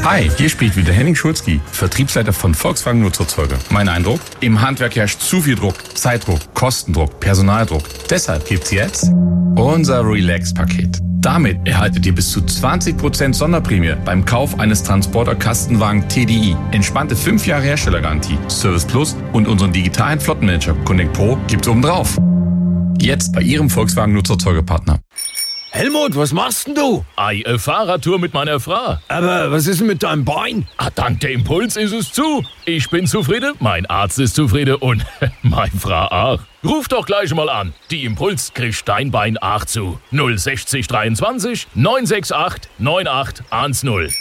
Hi, hier spricht wieder Henning Schulzki, Vertriebsleiter von Volkswagen Nutzerzeuger. Mein Eindruck? Im Handwerk herrscht zu viel Druck, Zeitdruck, Kostendruck, Personaldruck. Deshalb gibt's jetzt unser Relax-Paket. Damit erhaltet ihr bis zu 20% Sonderprämie beim Kauf eines Transporter-Kastenwagen TDI. Entspannte 5 Jahre Herstellergarantie, Service Plus und unseren digitalen Flottenmanager Connect Pro gibt's obendrauf. Jetzt bei Ihrem Volkswagen Nutzerzeugerpartner. Helmut, was machst denn du? Eine Fahrradtour mit meiner Frau. Aber was ist denn mit deinem Bein? Dank der Impuls ist es zu. Ich bin zufrieden, mein Arzt ist zufrieden und meine Frau auch. Ruf doch gleich mal an. Die Impuls kriegt dein Bein auch zu. 060 23 968 9810.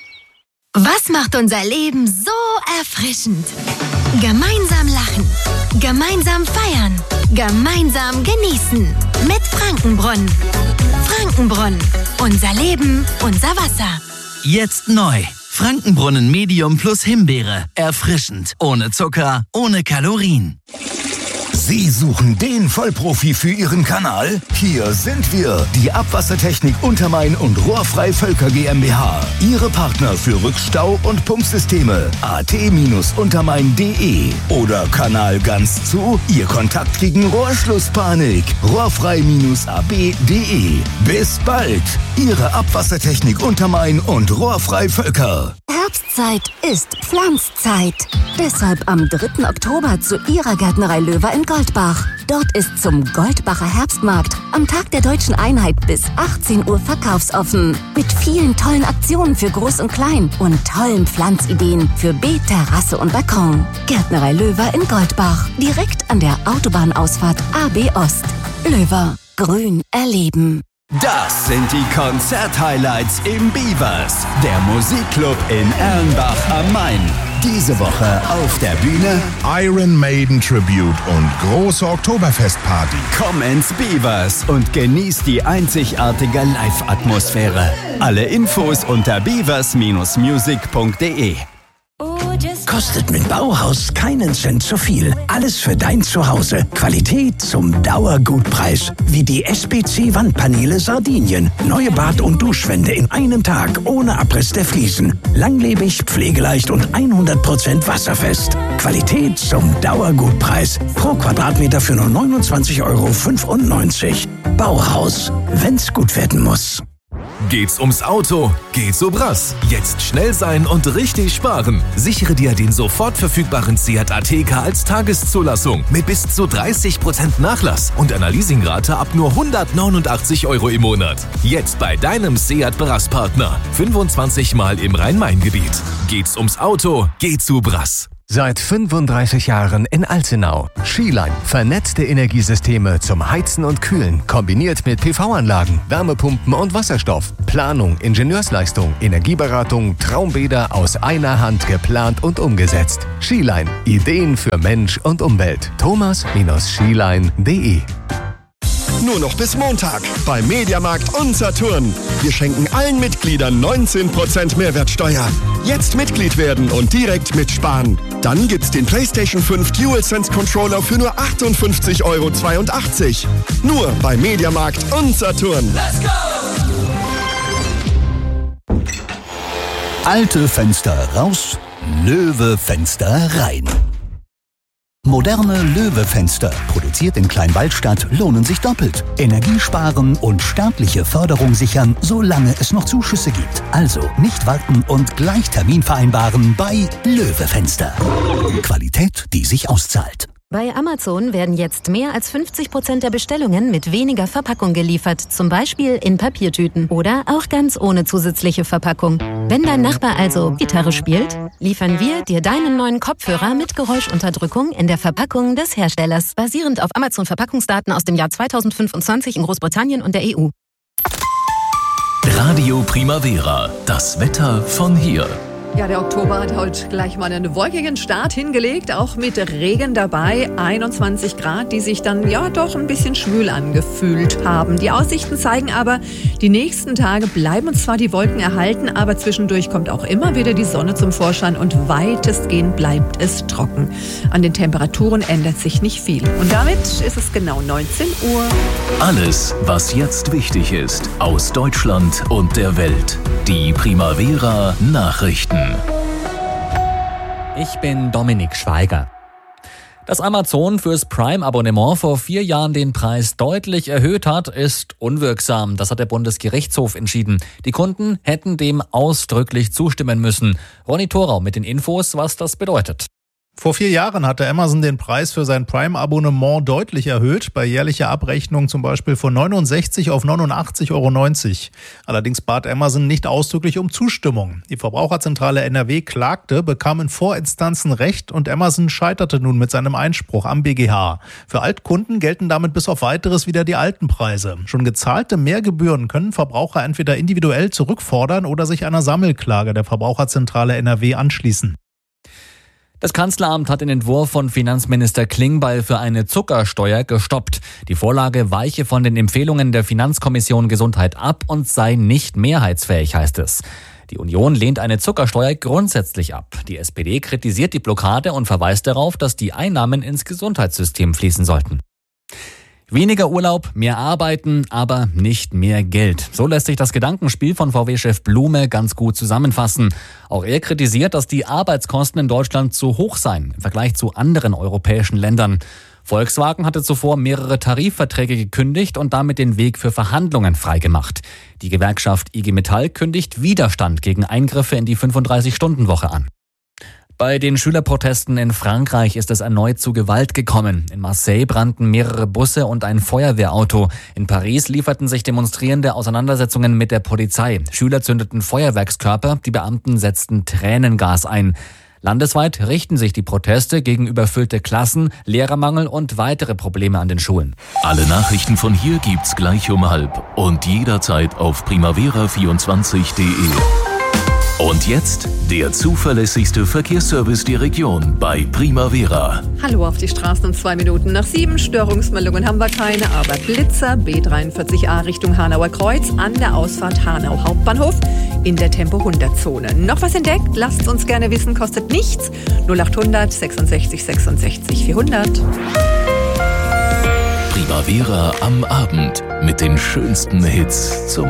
Was macht unser Leben so erfrischend? Gemeinsam lachen, gemeinsam feiern, gemeinsam genießen. Mit Frankenbrunnen. Frankenbrunnen. Unser Leben, unser Wasser. Jetzt neu. Frankenbrunnen Medium plus Himbeere. Erfrischend. Ohne Zucker, ohne Kalorien. Sie suchen den Vollprofi für Ihren Kanal? Hier sind wir, die Abwassertechnik Untermain und Rohrfrei Völker GmbH. Ihre Partner für Rückstau- und Pumpsysteme. at-untermain.de oder Kanal ganz zu, Ihr Kontakt gegen Rohrschlusspanik. rohrfrei-ab.de. Bis bald, Ihre Abwassertechnik Untermain und Rohrfrei Völker. Herbstzeit ist Pflanzzeit. Deshalb am 3. Oktober zu Ihrer Gärtnerei Löwer in Goldbach. Dort ist zum Goldbacher Herbstmarkt am Tag der Deutschen Einheit bis 18 Uhr verkaufsoffen. Mit vielen tollen Aktionen für Groß und Klein und tollen Pflanzideen für Beet, Terrasse und Balkon. Gärtnerei Löwer in Goldbach. Direkt an der Autobahnausfahrt AB Ost. Löwer. Grün erleben. Das sind die Konzert-Highlights im Beavers, der Musikclub in Erlenbach am Main. Diese Woche auf der Bühne Iron Maiden Tribute und große Oktoberfestparty. Komm ins Beavers und genieß die einzigartige Live-Atmosphäre. Alle Infos unter beavers-music.de. Kostet mit Bauhaus keinen Cent zu viel. Alles für dein Zuhause. Qualität zum Dauergutpreis. Wie die SPC-Wandpaneele Sardinien. Neue Bad- und Duschwände in einem Tag ohne Abriss der Fliesen. Langlebig, pflegeleicht und 100% wasserfest. Qualität zum Dauergutpreis. Pro Quadratmeter für nur 29,95 €. Bauhaus. Wenn's gut werden muss. Geht's ums Auto? Geht's Obras. Jetzt schnell sein und richtig sparen. Sichere dir den sofort verfügbaren Seat Ateca als Tageszulassung mit bis zu 30% Nachlass und einer Leasingrate ab nur 189 € im Monat. Jetzt bei deinem Seat Brass-Partner. 25 Mal im Rhein-Main-Gebiet. Geht's ums Auto? Geht's Obras. Seit 35 Jahren in Alzenau. Skiline. Vernetzte Energiesysteme zum Heizen und Kühlen. Kombiniert mit PV-Anlagen, Wärmepumpen und Wasserstoff. Planung, Ingenieursleistung, Energieberatung, Traumbäder aus einer Hand geplant und umgesetzt. Skiline. Ideen für Mensch und Umwelt. thomas-skiline.de. Nur noch bis Montag bei Mediamarkt und Saturn. Wir schenken allen Mitgliedern 19% Mehrwertsteuer. Jetzt Mitglied werden und direkt mitsparen. Dann gibt's den PlayStation 5 DualSense Controller für nur 58,82 €. Nur bei Mediamarkt und Saturn. Let's go! Alte Fenster raus, Löwe Fenster rein. Moderne Löwe-Fenster, produziert in Kleinwaldstadt, lohnen sich doppelt. Energie sparen und staatliche Förderung sichern, solange es noch Zuschüsse gibt. Also nicht warten und gleich Termin vereinbaren bei Löwe-Fenster. Qualität, die sich auszahlt. Bei Amazon werden jetzt mehr als 50% der Bestellungen mit weniger Verpackung geliefert, zum Beispiel in Papiertüten oder auch ganz ohne zusätzliche Verpackung. Wenn dein Nachbar also Gitarre spielt, liefern wir dir deinen neuen Kopfhörer mit Geräuschunterdrückung in der Verpackung des Herstellers, basierend auf Amazon-Verpackungsdaten aus dem Jahr 2025 in Großbritannien und der EU. Radio Primavera. Das Wetter von hier. Ja, der Oktober hat heute gleich mal einen wolkigen Start hingelegt, auch mit Regen dabei, 21 Grad, die sich dann ja doch ein bisschen schwül angefühlt haben. Die Aussichten zeigen aber, die nächsten Tage bleiben uns zwar die Wolken erhalten, aber zwischendurch kommt auch immer wieder die Sonne zum Vorschein und weitestgehend bleibt es trocken. An den Temperaturen ändert sich nicht viel. Und damit ist es genau 19 Uhr. Alles, was jetzt wichtig ist, aus Deutschland und der Welt. Die Primavera Nachrichten. Ich bin Dominik Schweiger. Dass Amazon fürs Prime-Abonnement vor 4 Jahren den Preis deutlich erhöht hat, ist unwirksam. Das hat der Bundesgerichtshof entschieden. Die Kunden hätten dem ausdrücklich zustimmen müssen. Ronny Thorau mit den Infos, was das bedeutet. Vor 4 Jahren hatte Amazon den Preis für sein Prime-Abonnement deutlich erhöht, bei jährlicher Abrechnung zum Beispiel von 69 auf 89,90 €. Allerdings bat Amazon nicht ausdrücklich um Zustimmung. Die Verbraucherzentrale NRW klagte, bekam in Vorinstanzen Recht und Amazon scheiterte nun mit seinem Einspruch am BGH. Für Altkunden gelten damit bis auf Weiteres wieder die alten Preise. Schon gezahlte Mehrgebühren können Verbraucher entweder individuell zurückfordern oder sich einer Sammelklage der Verbraucherzentrale NRW anschließen. Das Kanzleramt hat den Entwurf von Finanzminister Klingbeil für eine Zuckersteuer gestoppt. Die Vorlage weiche von den Empfehlungen der Finanzkommission Gesundheit ab und sei nicht mehrheitsfähig, heißt es. Die Union lehnt eine Zuckersteuer grundsätzlich ab. Die SPD kritisiert die Blockade und verweist darauf, dass die Einnahmen ins Gesundheitssystem fließen sollten. Weniger Urlaub, mehr Arbeiten, aber nicht mehr Geld. So lässt sich das Gedankenspiel von VW-Chef Blume ganz gut zusammenfassen. Auch er kritisiert, dass die Arbeitskosten in Deutschland zu hoch seien im Vergleich zu anderen europäischen Ländern. Volkswagen hatte zuvor mehrere Tarifverträge gekündigt und damit den Weg für Verhandlungen freigemacht. Die Gewerkschaft IG Metall kündigt Widerstand gegen Eingriffe in die 35-Stunden-Woche an. Bei den Schülerprotesten in Frankreich ist es erneut zu Gewalt gekommen. In Marseille brannten mehrere Busse und ein Feuerwehrauto. In Paris lieferten sich Demonstrierende Auseinandersetzungen mit der Polizei. Schüler zündeten Feuerwerkskörper, die Beamten setzten Tränengas ein. Landesweit richten sich die Proteste gegen überfüllte Klassen, Lehrermangel und weitere Probleme an den Schulen. Alle Nachrichten von hier gibt's gleich um 12:30 und jederzeit auf primavera24.de. Und jetzt der zuverlässigste Verkehrsservice der Region bei Primavera. Hallo auf die Straßen um 2 Minuten nach 7. Störungsmeldungen haben wir keine, aber Blitzer B43a Richtung Hanauer Kreuz an der Ausfahrt Hanau Hauptbahnhof in der Tempo-100-Zone. Noch was entdeckt? Lasst uns gerne wissen, kostet nichts. 0800 66 66 400. Primavera am Abend mit den schönsten Hits zum